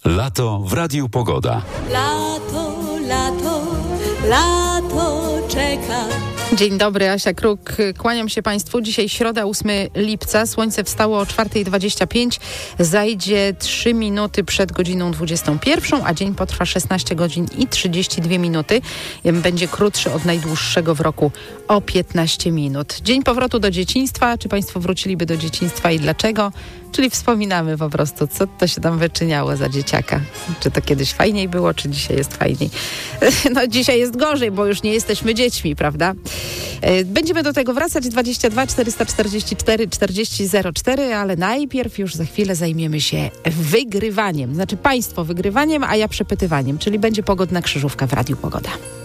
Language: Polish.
Lato w Radiu Pogoda. Lato, lato, lato czeka. Dzień dobry, Asia Kruk. Kłaniam się Państwu. Dzisiaj środa, 8 lipca. Słońce wstało o 4:25. Zajdzie 3 minuty przed godziną 21, a dzień potrwa 16 godzin i 32 minuty. Będzie krótszy od najdłuższego w roku o 15 minut. Dzień powrotu do dzieciństwa. Czy Państwo wróciliby do dzieciństwa i dlaczego? Czyli wspominamy po prostu, co to się tam wyczyniało za dzieciaka. Czy to kiedyś fajniej było, czy dzisiaj jest fajniej? No dzisiaj jest gorzej, bo już nie jesteśmy dziećmi, prawda? Będziemy do tego wracać 22 444 4004, ale najpierw już za chwilę zajmiemy się wygrywaniem. Znaczy Państwo wygrywaniem, a ja przepytywaniem, czyli będzie pogodna krzyżówka w Radiu Pogoda.